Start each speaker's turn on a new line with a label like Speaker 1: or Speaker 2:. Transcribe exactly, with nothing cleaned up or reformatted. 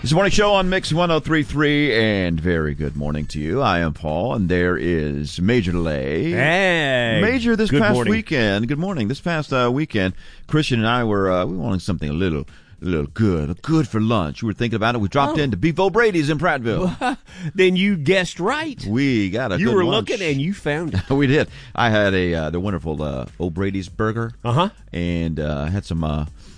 Speaker 1: This morning show on Mix ten thirty-three, and very good morning to you. I am Paul, and there is Major Delay.
Speaker 2: Hey,
Speaker 1: Major, this
Speaker 2: good
Speaker 1: past
Speaker 2: morning.
Speaker 1: weekend. Good morning. This past uh, weekend, Christian and I were uh, we wanted something a little, a little good, good for lunch. We were thinking about it. We dropped
Speaker 2: Oh.
Speaker 1: into Beef O'Brady's in Prattville.
Speaker 2: Then you guessed right.
Speaker 1: We got a
Speaker 2: You
Speaker 1: good
Speaker 2: were
Speaker 1: lunch.
Speaker 2: looking and you found it.
Speaker 1: We did. I had a uh, the wonderful uh, O'Brady's burger.
Speaker 2: Uh huh.
Speaker 1: And uh, had some uh,